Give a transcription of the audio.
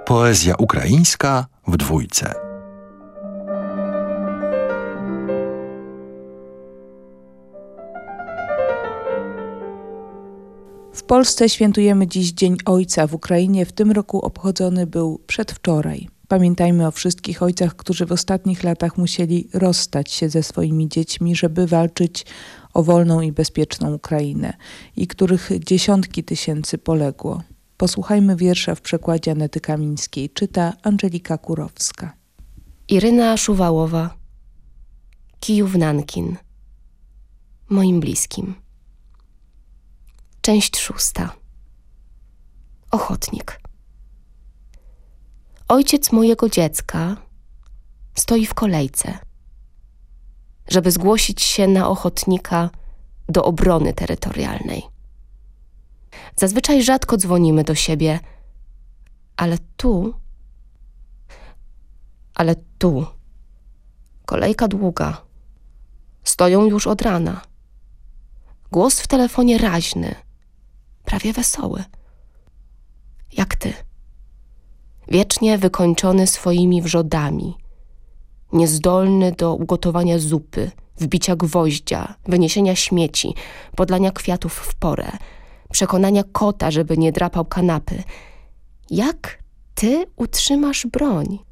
Poezja ukraińska w dwójce. W Polsce świętujemy dziś Dzień Ojca. W Ukrainie w tym roku obchodzony był przedwczoraj. Pamiętajmy o wszystkich ojcach, którzy w ostatnich latach musieli rozstać się ze swoimi dziećmi, żeby walczyć o wolną i bezpieczną Ukrainę i których dziesiątki tysięcy poległo. Posłuchajmy wiersza w przekładzie Anety Kamińskiej. Czyta Angelika Kurowska. Iryna Szuwałowa, Kijów-Nankin. Moim bliskim. Część 6. Ochotnik. Ojciec mojego dziecka stoi w kolejce, żeby zgłosić się na ochotnika do obrony terytorialnej. Zazwyczaj rzadko dzwonimy do siebie, ale tu kolejka długa. Stoją już od rana. Głos w telefonie raźny, prawie wesoły. Jak ty. Wiecznie wykończony swoimi wrzodami, niezdolny do ugotowania zupy, wbicia gwoździa, wyniesienia śmieci, podlania kwiatów w porę, przekonania kota, żeby nie drapał kanapy. Jak ty utrzymasz broń?